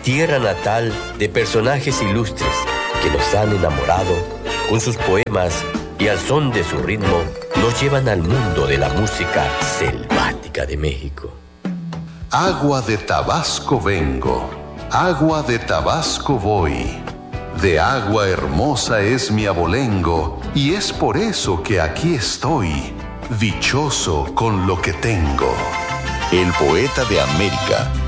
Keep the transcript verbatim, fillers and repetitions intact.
tierra natal de personajes ilustres que nos han enamorado con sus poemas y al son de su ritmo nos llevan al mundo de la música selvática de México. Agua de Tabasco vengo, agua de Tabasco voy. De agua hermosa es mi abolengo, y es por eso que aquí estoy, dichoso con lo que tengo. El poeta de América,